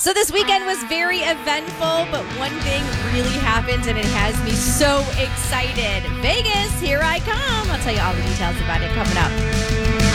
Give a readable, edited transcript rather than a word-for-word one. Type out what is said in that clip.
So this weekend was very eventful, but one thing really happened and it has me so excited. Vegas, here I come. I'll tell you all the details about it coming up.